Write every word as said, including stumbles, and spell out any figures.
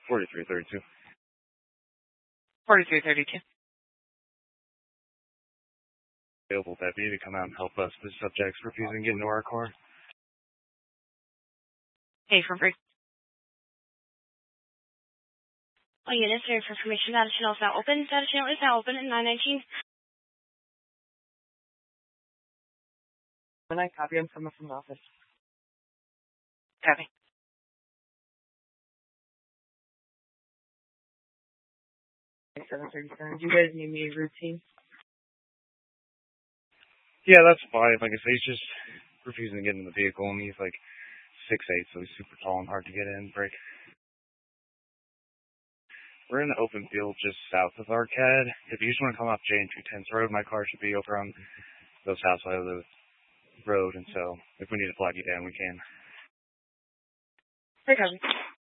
forty-three thirty-two. forty-three thirty-two. Available deputy to come out and help us. The subject's refusing to get into our car. Hey, for break. All units, there for information. Data channel is now open. Data channel is now open at nine nineteen. When I copy, I'm coming from the office. Copy. seven thirty-seven. Do you guys need me a routine? Yeah, that's fine. Like I say, he's just refusing to get in the vehicle, and he's like six eight, so he's super tall and hard to get in. Break. We're in the open field just south of Arcade. If you just want to come up J and two tenth Road, my car should be over on the south side of the road, and so if we need to flag you down, we can. Hey, cousin.